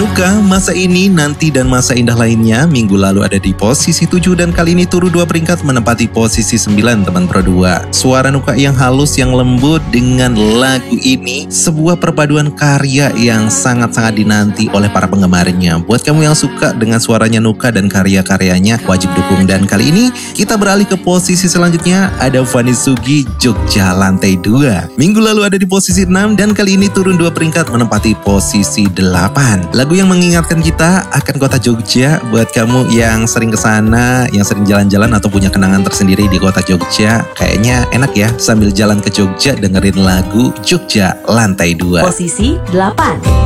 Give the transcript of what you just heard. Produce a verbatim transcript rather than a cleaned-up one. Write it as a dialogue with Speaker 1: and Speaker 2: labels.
Speaker 1: Nuka, Masa Ini, Nanti, dan Masa Indah Lainnya minggu lalu ada di posisi tujuh dan kali ini turun dua peringkat menempati posisi sembilan teman Pro dua. Suara Nuka yang halus, yang lembut dengan lagu ini sebuah perpaduan karya yang sangat-sangat dinanti oleh para penggemarnya. Buat kamu yang suka dengan suaranya Nuka dan karya-karyanya, wajib dukung. Dan kali ini kita beralih ke posisi selanjutnya, ada Fani Sugi, Jogja Lantai dua. Minggu lalu ada di posisi enam dan kali ini turun dua peringkat menempati posisi delapan. Lagu yang mengingatkan kita akan kota Jogja. Buat kamu yang sering kesana, yang sering jalan-jalan atau punya kenangan tersendiri di kota Jogja, kayaknya enak ya sambil jalan ke Jogja dengerin lagu Jogja Lantai dua.
Speaker 2: Posisi delapan.